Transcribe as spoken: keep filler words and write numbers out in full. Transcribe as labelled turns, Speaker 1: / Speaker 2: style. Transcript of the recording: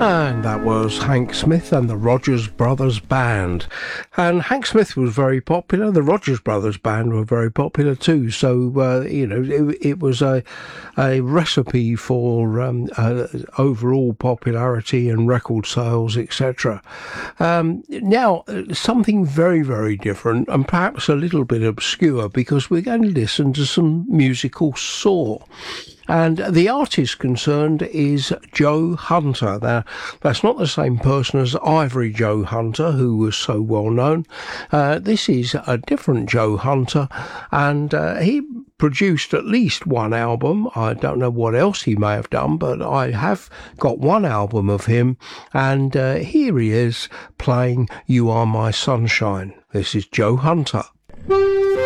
Speaker 1: And that was Hank Smith and the Rogers Brothers Band. And Hank Smith was very popular. The Rogers Brothers Band were very popular too. So, uh, you know, it, it was a, a recipe for um, uh, overall popularity and record sales, et cetera. Um, now, something very, very different and perhaps a little bit obscure, because we're going to listen to some musical saw. And the artist concerned is Joe Hunter. Now, that's not the same person as Ivory Joe Hunter, who was so well known. Uh, this is a different Joe Hunter, and uh, he produced at least one album. I don't know what else he may have done, but I have got one album of him, and uh, here he is playing You Are My Sunshine. This is Joe Hunter.